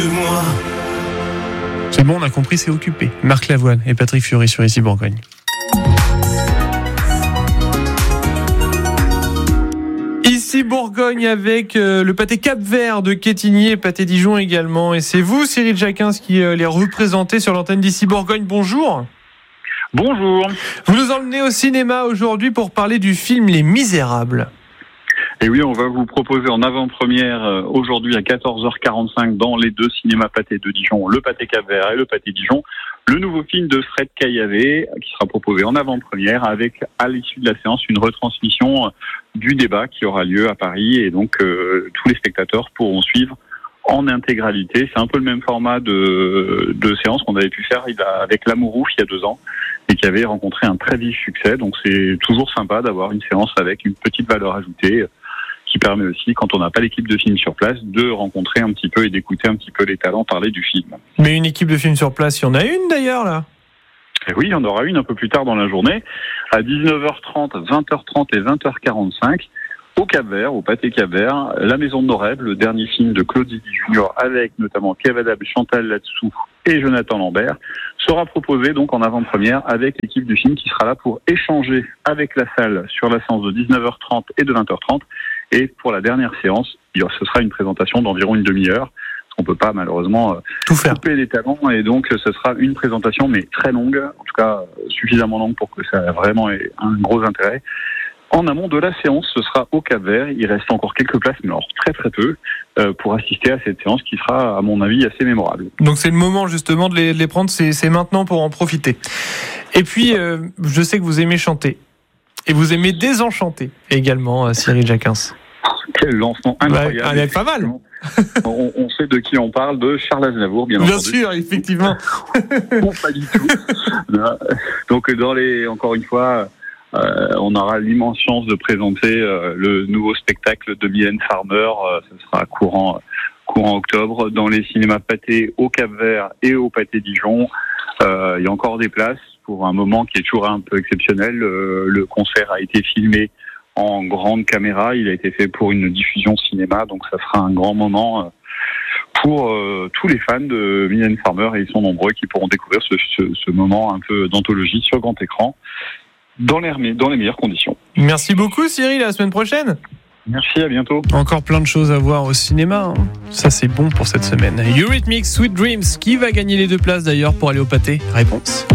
C'est bon, on a compris, c'est occupé. Marc Lavoine et Patrick Fiori sur Ici Bourgogne. Ici Bourgogne avec le pâté Cap-Vert de Quetigny et pâté Dijon également. Et c'est vous, Cyril Jacquin, qui les représentez sur l'antenne d'Ici Bourgogne. Bonjour. Bonjour. Vous nous emmenez au cinéma aujourd'hui pour parler du film Les Misérables. Et oui, on va vous proposer en avant-première aujourd'hui à 14h45 dans les deux cinémas pâté de Dijon, le pâté Cap-Vert et le pâté Dijon, le nouveau film de Fred Caillavet qui sera proposé en avant-première avec, à l'issue de la séance, une retransmission du débat qui aura lieu à Paris et donc tous les spectateurs pourront suivre en intégralité. C'est un peu le même format de séance qu'on avait pu faire avec L'Amour Ouf il y a 2 ans et qui avait rencontré un très vif succès. Donc c'est toujours sympa d'avoir une séance avec une petite valeur ajoutée qui permet aussi, quand on n'a pas l'équipe de film sur place, de rencontrer un petit peu et d'écouter un petit peu les talents parler du film. Mais une équipe de film sur place, il y en a une d'ailleurs là. Et oui, il y en aura une un peu plus tard dans la journée, à 19h30, 20h30 et 20h45, au Cap-Vert, au pâté Cap-Vert, La Maison de nos rêves, le dernier film de Claude Zidi Junior avec notamment Kev Adab, Chantal Latsou et Jonathan Lambert, sera proposé donc en avant-première avec l'équipe du film qui sera là pour échanger avec la salle sur la séance de 19h30 et de 20h30. Et pour la dernière séance, ce sera une présentation d'environ une demi-heure. On peut pas malheureusement tout faire, couper les talents, et donc ce sera une présentation mais très longue, en tout cas suffisamment longue pour que ça ait vraiment un gros intérêt. En amont de la séance, ce sera au Cap-Vert. Il reste encore quelques places, mais alors très très peu, pour assister à cette séance qui sera, à mon avis, assez mémorable. Donc c'est le moment justement de les prendre, c'est maintenant pour en profiter. Et puis, je sais que vous aimez chanter. Et vous aimez désenchanter également, Cyril Jacquin. Quel lancement incroyable. Elle est pas mal. On sait de qui on parle, de Charles Aznavour, bien entendu. Bien sûr, effectivement. Bon, pas du tout. Donc, encore une fois, on aura l'immense chance de présenter le nouveau spectacle de Mylène Farmer. Ce sera courant octobre dans les cinémas pâté au Cap-Vert et au pâté Dijon. Il y a encore des places pour un moment qui est toujours un peu exceptionnel. Le concert a été filmé en grande caméra. Il a été fait pour une diffusion cinéma, donc ça sera un grand moment pour tous les fans de Mylène Farmer, et ils sont nombreux qui pourront découvrir ce moment un peu d'anthologie sur grand écran dans les meilleures conditions. Merci beaucoup Cyril, à la semaine prochaine. Merci, à bientôt. Encore plein de choses à voir au cinéma. Ça, c'est bon pour cette semaine. Eurythmics, Sweet Dreams. Qui va gagner les 2 places d'ailleurs pour aller au pâté ? Réponse.